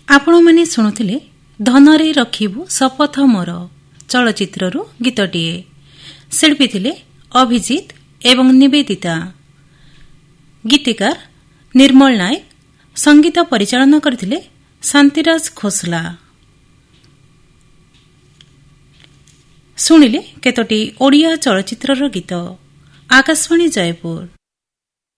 ଆପଣମାନେ ଶୁଣୁଥିଲେ ଧନରେ ରଖିବୁ ଶପଥ ମୋର ଚଳଚ୍ଚିତ୍ରରୁ ଗୀତଟିଏ। ଶିଳ୍ପୀ ଥିଲେ ଅଭିଜିତ ଏବଂ ନିବେଦିତା। ଗୀତିକାର ନିର୍ମଳ ନାୟକ। ସଙ୍ଗୀତ ପରିଚାଳନା କରିଥିଲେ ଶାନ୍ତିରାଜ ଖୋସଲା। ଶୁଣିଲେ କେତୋଟି ଓଡ଼ିଆ ଚଳଚ୍ଚିତ୍ରର ଗୀତ। ଆକାଶବାଣୀ ଜୟପୁର।